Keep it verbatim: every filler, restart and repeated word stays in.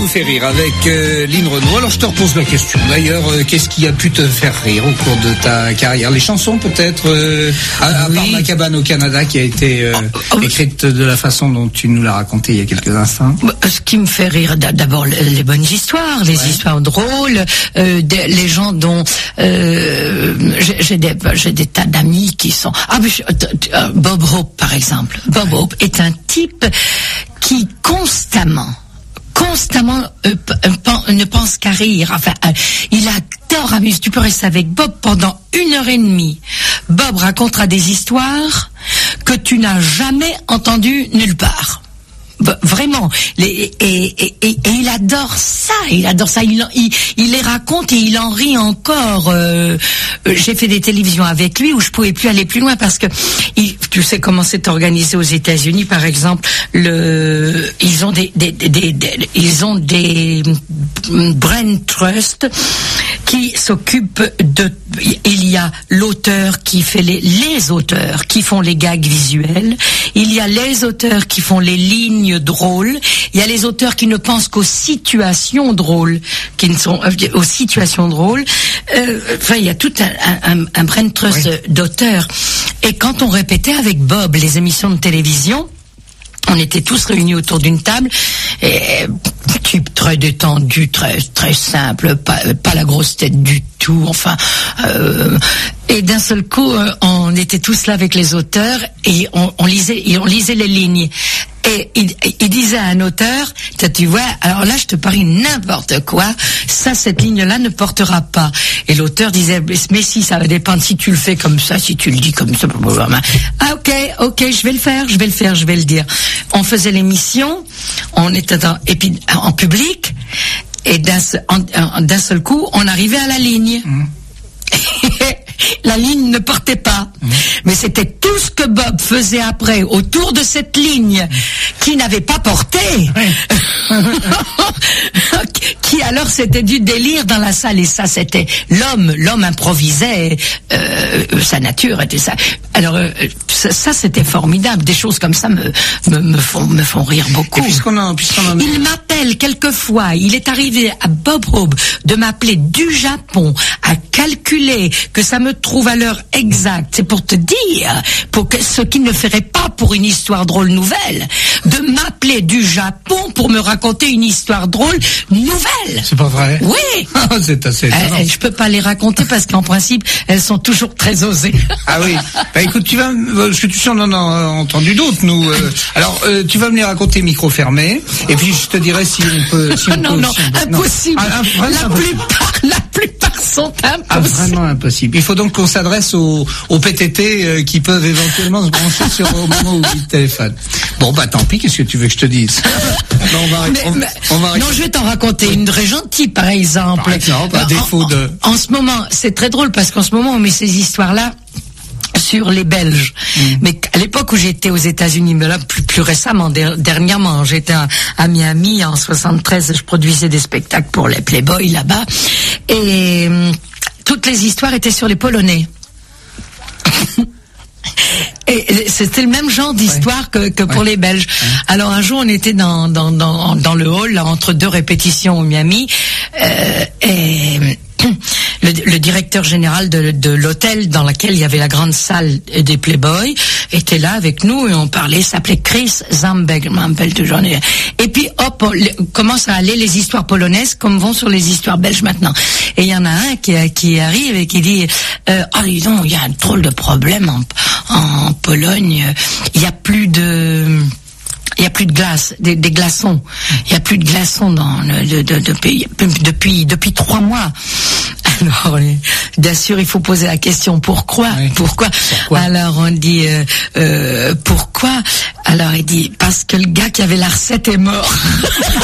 fait rire avec euh, Lynn Renaud. Alors je te repose la question. D'ailleurs, euh, qu'est-ce qui a pu te faire rire au cours de ta carrière? Les chansons peut-être, euh, à, à oui. part Ma cabane au Canada qui a été euh, oh, oh, écrite de la façon dont tu nous l'as raconté il y a quelques instants. Ce qui me fait rire, d'abord les bonnes histoires, les ouais. histoires drôles, euh, des, les gens dont euh, j'ai, j'ai, des, j'ai des tas d'amis qui sont... Ah, mais je, euh, Bob Hope par exemple. Bob Hope est un type qui constamment constamment euh, euh, ne pense qu'à rire. Enfin, euh, il adore amuser. Tu peux rester avec Bob pendant une heure et demie. Bob racontera des histoires que tu n'as jamais entendues nulle part. Vraiment, les, et, et, et, et il adore ça, il adore ça, il, il, il les raconte et il en rit encore. Euh, j'ai fait des télévisions avec lui où je pouvais plus aller plus loin parce que il, tu sais comment c'est organisé aux États-Unis, par exemple, le, ils ont des, des, des, des, des ils ont des brain trust qui s'occupent de. Il y a l'auteur qui fait les, les auteurs qui font les gags visuels, il y a les auteurs qui font les lignes drôles, il y a les auteurs qui ne pensent qu'aux situations drôles, qui ne sont aux situations drôles. Euh, enfin, il y a tout un, un, un brain trust oui. d'auteurs. Et quand on répétait avec Bob les émissions de télévision, on était tous réunis autour d'une table, et type très détendu, très très simple, pas, pas la grosse tête du tout. Enfin, euh, et d'un seul coup, on était tous là avec les auteurs et on, on lisait, et on lisait les lignes. Et il, il disait à un auteur, tu vois, alors là je te parie n'importe quoi, ça cette ligne-là ne portera pas. Et l'auteur disait, mais si, ça va dépendre si tu le fais comme ça, si tu le dis comme ça. Ah ok, ok, je vais le faire, je vais le faire, je vais le dire. On faisait l'émission, on était dans, et puis en public, et d'un, en, d'un seul coup, on arrivait à la ligne. Mmh. La ligne ne portait pas. Mmh. Mais c'était tout ce que Bob faisait après, autour de cette ligne, qui n'avait pas porté. Oui. Qui alors c'était du délire dans la salle. Et ça, c'était l'homme. L'homme improvisait. Euh, sa nature était ça. Alors, euh, ça, ça, c'était formidable. Des choses comme ça me, me, me, font, me font rire beaucoup. Puisqu'on a, puisqu'on a... Il m'appelle quelquefois. Il est arrivé à Bob Hope de m'appeler du Japon à calculer que ça me trouve à l'heure exacte. C'est pour te dire, pour que ce qu'il ne ferait pas pour une histoire drôle nouvelle, de m'appeler du Japon pour me raconter une histoire drôle nouvelle. C'est pas vrai? Oui. C'est assez étonnant. Euh, je peux pas les raconter parce qu'en principe, elles sont toujours très osées. Ah oui. Bah écoute, tu vas, parce que tu sais, on en a entendu d'autres, nous. Euh, alors, euh, tu vas me les raconter micro fermé, et puis je te dirai si on peut. Si on non, peut, non, si on peut, impossible. Non. Ah, ah, la impossible. plupart, la plupart sont impossibles. Ah, vraiment impossible. Il faut donc qu'on s'adresse aux, aux P T T euh, qui peuvent éventuellement se brancher sur au moment où ils téléphonent. Bon, bah tant pis, qu'est-ce que tu veux que je te dise? Non, on va, mais, on, mais, on va non, je vais t'en raconter une très gentille, par exemple. Par exemple, à défaut en, de... En, en ce moment, c'est très drôle parce qu'en ce moment, on met ces histoires-là sur les Belges. Mmh. Mais à l'époque où j'étais aux États-Unis, mais là plus, plus récemment, der, dernièrement, j'étais à, à Miami en soixante-treize, je produisais des spectacles pour les Playboy là-bas, et hum, toutes les histoires étaient sur les Polonais. Et c'était le même genre d'histoire ouais. que, que pour ouais. les Belges. Ouais. Alors un jour, on était dans dans dans, dans le hall là, entre deux répétitions au Miami, euh, et le, le directeur général de, de l'hôtel dans lequel il y avait la grande salle des Playboy était là avec nous et on parlait. Il s'appelait Chris Zambeg, je m'appelle toujours. Et puis hop, on commence à aller les histoires polonaises comme vont sur les histoires belges maintenant. Et il y en a un qui qui arrive et qui dit euh, ah dis donc, il y a un drôle de problème en en Pologne. Il y a plus de Il y a plus de glace, des, des glaçons. Il y a plus de glaçons dans le de, de, de, de, depuis depuis trois mois. Alors, bien sûr, il faut poser la question pourquoi, oui. pourquoi. Pourquoi Alors on dit euh, euh, pourquoi. Alors il dit parce que le gars qui avait la recette est mort.